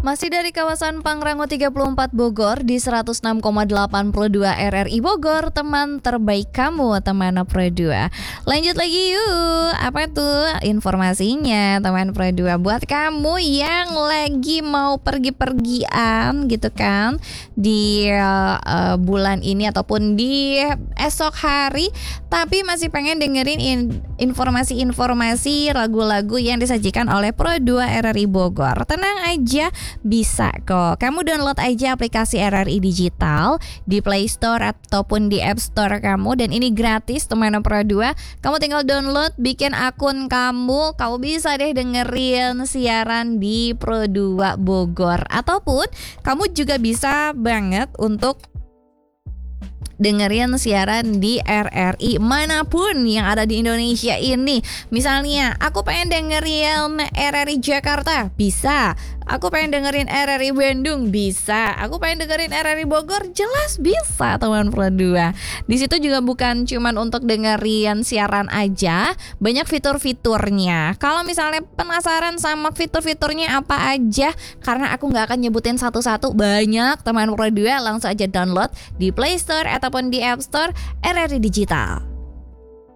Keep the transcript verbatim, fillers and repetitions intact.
Masih dari kawasan Pangrango tiga puluh empat Bogor di seratus enam koma delapan puluh dua R R I Bogor, teman terbaik kamu, teman Pro dua. Lanjut lagi yuk. Apa tuh informasinya, teman Pro dua? Buat kamu yang lagi mau pergi-pergian gitu kan di uh, bulan ini ataupun di esok hari, tapi masih pengen dengerin in- informasi-informasi lagu-lagu yang disajikan oleh Pro dua R R I Bogor. Tenang aja, bisa kok. Kamu download aja aplikasi R R I Digital di Play Store ataupun di App Store kamu, dan ini gratis teman Pro dua. Kamu tinggal download, bikin akun kamu, kamu bisa deh dengerin siaran di Pro dua Bogor. Ataupun kamu juga bisa banget untuk dengerin siaran di R R I manapun yang ada di Indonesia ini. Misalnya aku pengen dengerin R R I Jakarta, bisa. Aku pengen dengerin R R I Bandung, bisa. Aku pengen dengerin R R I Bogor, jelas bisa teman Pro dua. Di situ juga bukan cuman untuk dengerin siaran aja, banyak fitur-fiturnya. Kalau misalnya penasaran sama fitur-fiturnya apa aja, karena aku nggak akan nyebutin satu-satu, banyak teman Pro dua, langsung aja download di Play Store ataupun di App Store R R I Digital.